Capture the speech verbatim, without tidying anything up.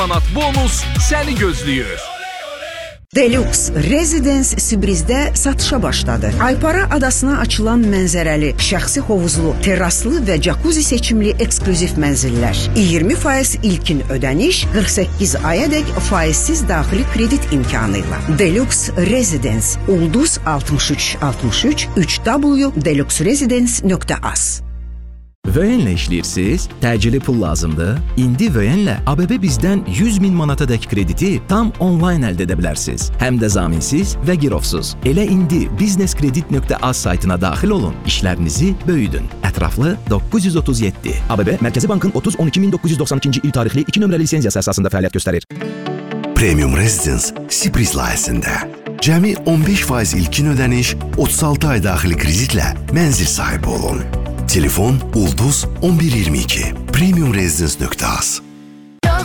manat bonus səni gözləyir. Deluxe Residence Sibrizdə satışa başladı. Aypara adasına açılan mənzərəli, şəxsi hovuzlu, terraslı və jacuzzi seçimli eksklüziv mənzillər. iyirmi faiz ilkin ödəniş, qırx səkkiz ayadək faizsiz daxili kredit imkanı ilə. Deluxe Residence Ulduz altmış üç altmış üç üç w deluxe residence nöqtə az. Vöyenlə işləyirsiniz, təcili pul lazımdır. İndi Vöyenlə A B B bizdən yüz min manatadək krediti tam onlayn əldə edə bilərsiniz. Həm də zaminsiz və girovsuz. Elə indi bizneskredit nöqtə az saytına daxil olun, işlərinizi böyüdün. Ətraflı doqquz yüz otuz yeddi. A B B Mərkəzi Bankın otuz on iki min doqquz yüz doxsan ikinci il tarixli iki nömrəli lisenziyası əsasında fəaliyyət göstərir. Premium Residence Sibriz layihəsində cəmi on beş faiz ilkin ödəniş, otuz altı ay daxili kreditlə mənzil sahibi olun. Telefon Ulduz on bir iyirmi iki. Premium Residence nöqtə az.